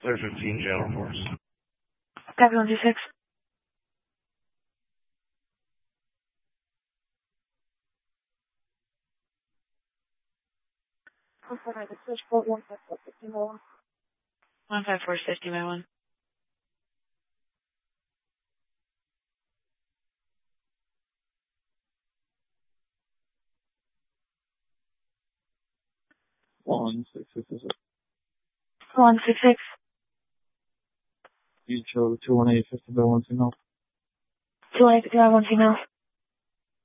Clear 15, General Force. Copy 126. Switchboard 15450 15450 by 1. One six six six. 166. You chose 21850 by 1 signal. 218 by 1 female.